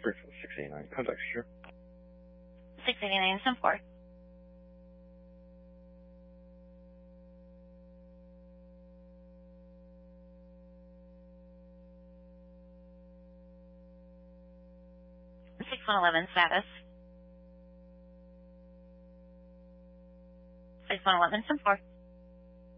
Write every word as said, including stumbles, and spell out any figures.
Springfield six eighty-nine. Contact secure. six eighty-nine, some four. six one eleven status. six one eleven, some four.